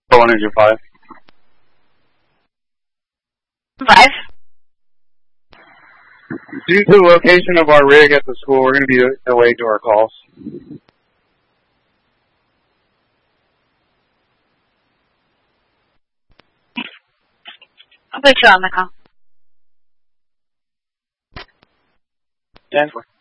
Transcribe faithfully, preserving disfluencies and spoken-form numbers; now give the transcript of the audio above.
One engine five. Five. Due to the location of our rig at the school, we're going to be delayed to our calls. I'll put you on the call. ten four.